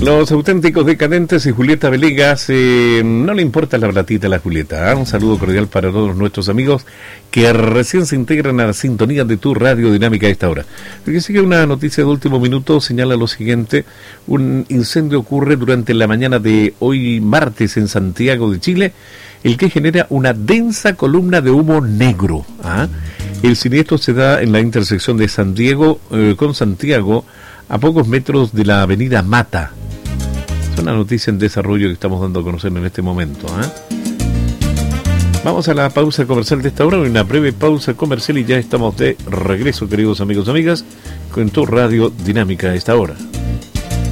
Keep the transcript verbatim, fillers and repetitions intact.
Los auténticos decadentes y Julieta Venegas, eh, no le importa la platita a la Julieta. ¿eh? Un saludo cordial para todos nuestros amigos que recién se integran a la sintonía de tu Radio Dinámica a esta hora. Porque sigue una noticia de último minuto, señala lo siguiente: un incendio ocurre durante la mañana de hoy martes en Santiago de Chile, el que genera una densa columna de humo negro. ¿ah? El siniestro se da en la intersección de San Diego eh, con Santiago, a pocos metros de la avenida Mata. Es una noticia en desarrollo que estamos dando a conocer en este momento. ¿eh? Vamos a la pausa comercial de esta hora, una breve pausa comercial y ya estamos de regreso, queridos amigos y amigas, con tu Radio Dinámica a esta hora.